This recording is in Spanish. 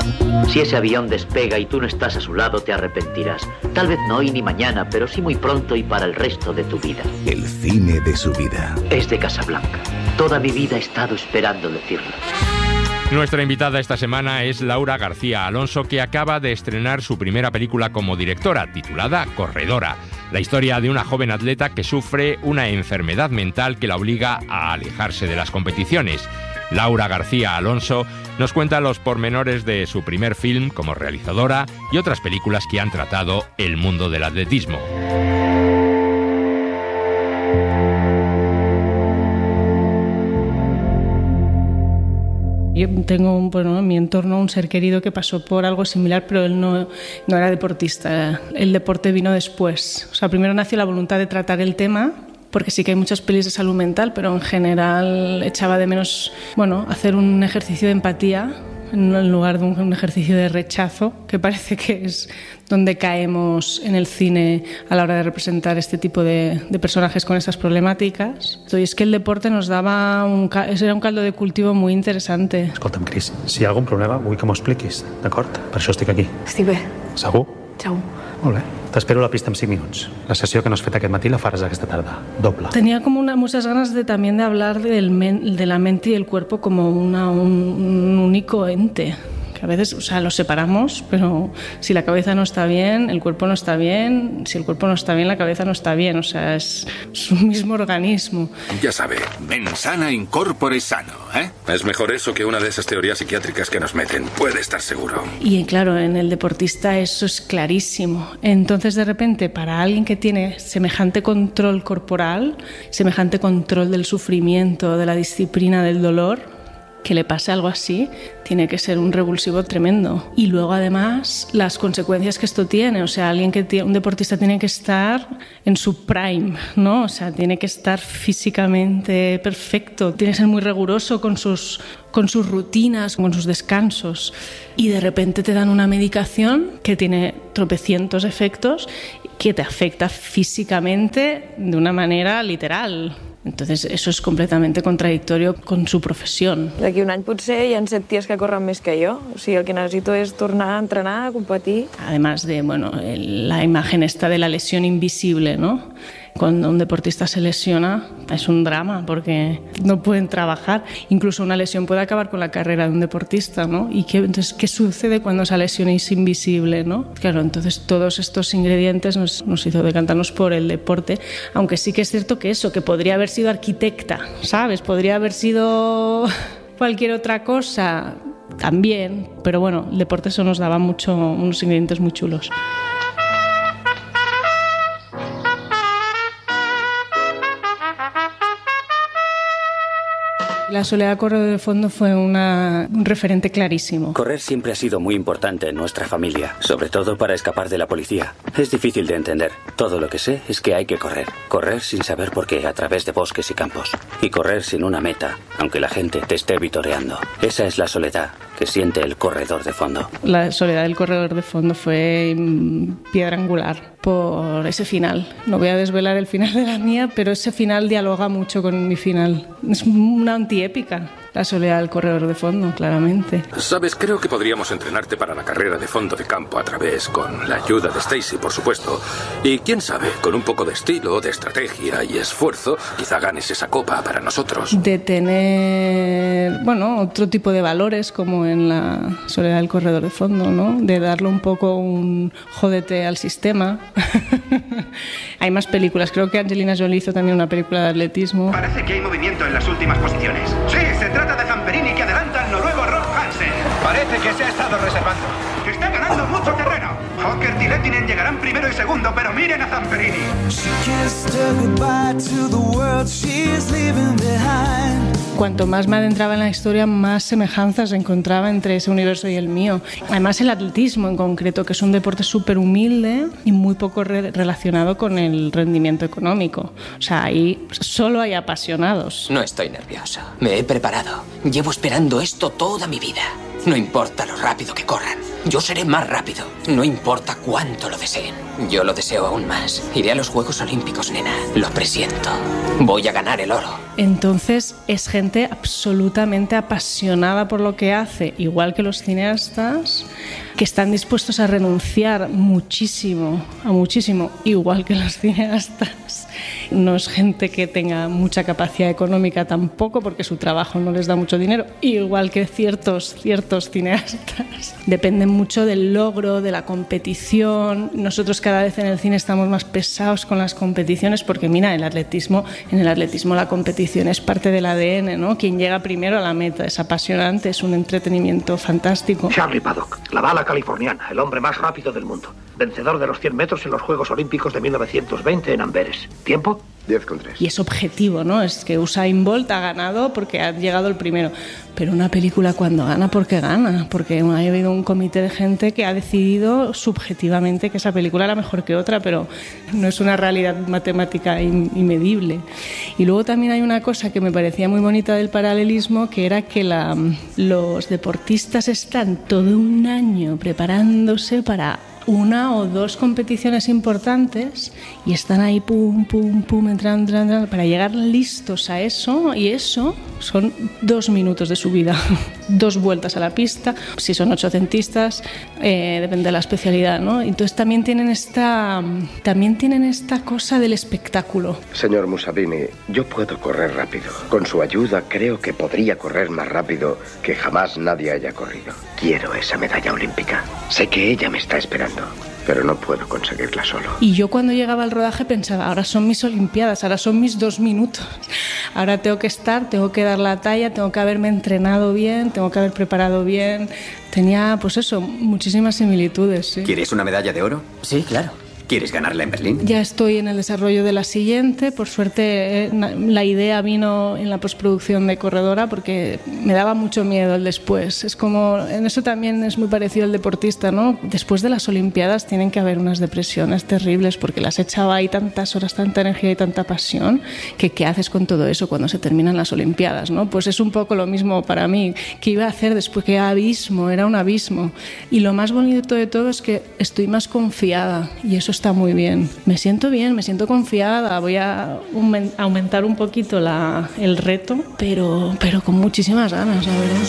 Si ese avión despega y tú no estás a su lado, te arrepentirás. Tal vez no hoy ni mañana, pero sí muy pronto y para el resto de tu vida. El cine de su vida. Es de Casablanca. Toda mi vida he estado esperando decirlo. Nuestra invitada esta semana es Laura García Alonso, que acaba de estrenar su primera película como directora, titulada Corredora. La historia de una joven atleta que sufre una enfermedad mental que la obliga a alejarse de las competiciones. Laura García Alonso nos cuenta los pormenores de su primer film como realizadora y otras películas que han tratado el mundo del atletismo. Yo tengo en mi entorno un ser querido que pasó por algo similar, pero él no era deportista. El deporte vino después. O sea, primero nació la voluntad de tratar el tema, porque sí que hay muchas pelis de salud mental, pero en general echaba de menos, hacer un ejercicio de empatía en lugar de un ejercicio de rechazo, que parece que es donde caemos en el cine a la hora de representar este tipo de personajes con estas problemàtiques. Y es que el deporte nos daba era un caldo de cultivo muy interesante. Escolta'm, Cris, si hi ha algun problema vull que m'ho expliquis, d'acord? Per això estic aquí. Estic bé. Segur? Segur. Molt bé. T'espero a la pista en 5 minuts. La sessió que no has fet aquest matí la faràs aquesta tarda. Doble. Tenía como muchas ganas también de hablar de la mente y el cuerpo como un único ente. Que a veces, los separamos, pero si la cabeza no está bien, el cuerpo no está bien. Si el cuerpo no está bien, la cabeza no está bien. Es un mismo organismo. Ya sabe, mens sana in corpore sano, ¿eh? Es mejor eso que una de esas teorías psiquiátricas que nos meten. Puede estar seguro. Y claro, en el deportista eso es clarísimo. Entonces, de repente, para alguien que tiene semejante control corporal, semejante control del sufrimiento, de la disciplina, del dolor, que le pase algo así, tiene que ser un revulsivo tremendo. Y luego, además, las consecuencias que esto tiene. Un deportista tiene que estar en su prime, ¿no? Tiene que estar físicamente perfecto, tiene que ser muy riguroso con sus rutinas, con sus descansos. Y de repente te dan una medicación que tiene tropecientos efectos que te afecta físicamente de una manera literal. Entonces eso es completamente contradictorio con su profesión. D'aquí un any potser hi ha 7 ties que corren més que jo. O sigui, el que necesito es tornar a entrenar, a competir. Además de, la imagen esta de la lesión invisible, ¿no? Cuando un deportista se lesiona es un drama porque no pueden trabajar. Incluso una lesión puede acabar con la carrera de un deportista, ¿no? ¿Y entonces qué sucede cuando esa lesión es invisible, ¿no? Claro, entonces todos estos ingredientes nos hizo decantarnos por el deporte, aunque sí que es cierto que podría haber sido arquitecta, ¿sabes? Podría haber sido cualquier otra cosa también, pero el deporte eso nos daba unos ingredientes muy chulos. La Soledad Corredor de Fondo fue un referente clarísimo. Correr siempre ha sido muy importante en nuestra familia, sobre todo para escapar de la policía. Es difícil de entender. Todo lo que sé es que hay que correr. Correr sin saber por qué, a través de bosques y campos. Y correr sin una meta, aunque la gente te esté vitoreando. Esa es la soledad que siente el corredor de fondo. La soledad del corredor de fondo fue piedra angular por ese final. No voy a desvelar el final de la mía, pero ese final dialoga mucho con mi final. Es una antiépica. La soledad del corredor de fondo, claramente. Sabes, creo que podríamos entrenarte para la carrera de fondo de campo a través, con la ayuda de Stacy, por supuesto. Y quién sabe, con un poco de estilo, de estrategia y esfuerzo, quizá ganes esa copa para nosotros. De tener, otro tipo de valores, como en la soledad del corredor de fondo, ¿no? De darle un poco un jódete al sistema. Hay más películas. Creo que Angelina Jolie hizo también una película de atletismo. Parece que hay movimiento en las últimas posiciones. Sí, se trata de Zamperini, que adelanta al noruego Rob Hansen. Parece que se ha estado reservando. Está ganando mucho terreno. Hockert y Lehtinen llegarán primero y segundo, pero miren a Zamperini. Cuanto más me adentraba en la historia, más semejanzas encontraba entre ese universo y el mío. Además, el atletismo en concreto, que es un deporte súper humilde y muy poco relacionado con el rendimiento económico. O sea, ahí solo hay apasionados. No estoy nervioso. Me he preparado. Llevo esperando esto toda mi vida. No importa lo rápido que corran. Yo seré más rápido. No importa cuánto lo deseen. Yo lo deseo aún más. Iré a los Juegos Olímpicos, nena. Lo presiento. Voy a ganar el oro. Entonces es gente absolutamente apasionada por lo que hace, igual que los cineastas, que están dispuestos a renunciar muchísimo, igual que los cineastas. No es gente que tenga mucha capacidad económica tampoco, porque su trabajo no les da mucho dinero, igual que ciertos cineastas. Dependen mucho del logro, de la competición. Nosotros cada vez en el cine estamos más pesados con las competiciones, porque mira, en el atletismo la competición es parte del ADN, ¿no? Quien llega primero a la meta es apasionante, es un entretenimiento fantástico. Charlie Paddock, la bala californiana, el hombre más rápido del mundo. Vencedor de los 100 metros en los Juegos Olímpicos de 1920 en Amberes. ¿Tiempo? 10,3. Y es objetivo, ¿no? Es que Usain Bolt ha ganado porque ha llegado el primero. Pero una película cuando gana, porque gana. Porque ha habido un comité de gente que ha decidido subjetivamente que esa película era mejor que otra, pero no es una realidad matemática inmedible. Y luego también hay una cosa que me parecía muy bonita del paralelismo, que era que los deportistas están todo un año preparándose para una o dos competiciones importantes y están ahí pum, entrando para llegar listos a eso, y eso son 2 minutos de subida, 2 vueltas a la pista, si son 800, depende de la especialidad, ¿no? Entonces también tienen esta cosa del espectáculo. Señor Musabini, yo puedo correr rápido. Con su ayuda creo que podría correr más rápido que jamás nadie haya corrido. Quiero esa medalla olímpica. Sé que ella me está esperando, pero no puedo conseguirla solo. Y yo cuando llegaba al rodaje pensaba, ahora son mis Olimpiadas, ahora son mis 2 minutos. Ahora tengo que dar la talla, tengo que haberme entrenado bien, tengo que haber preparado bien. Tenía, pues eso, muchísimas similitudes, sí. ¿Quieres una medalla de oro? Sí, claro. ¿Quieres ganarla en Berlín? Ya estoy en el desarrollo de la siguiente. Por suerte, la idea vino en la postproducción de Corredora, porque me daba mucho miedo el después. Es como, en eso también es muy parecido al deportista, ¿no? Después de las Olimpiadas tienen que haber unas depresiones terribles, porque las echaba ahí tantas horas, tanta energía y tanta pasión, que ¿qué haces con todo eso cuando se terminan las Olimpiadas, ¿no? Pues es un poco lo mismo para mí. ¿Qué iba a hacer después? ¿Qué abismo? Era un abismo. Y lo más bonito de todo es que estoy más confiada, y eso está muy bien, me siento confiada, voy a aumentar un poquito el reto, pero con muchísimas ganas, la verdad.